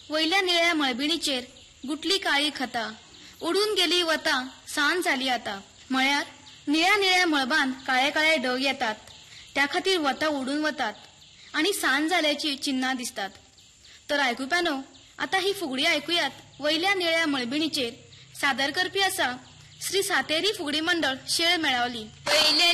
वयल्या निळ्या मळबिणीचेर गुटली काळी खता, उडून गेली वता सांज झाली आता. म्हळ्यार निळ्या निळ्या मळबान काळे काळे ढग येतात, त्या खातीर वता उडून वतात आणि सांज जाल्याची चिन्हां दिसतात. तर आयकुप्यानो, आता ही फुगडी ऐकुयात. वयल्या निळ्या मळबिणीचेर सादर करपी आसा श्री सातेरी फुगडी मंडळ शेळ मेळावली.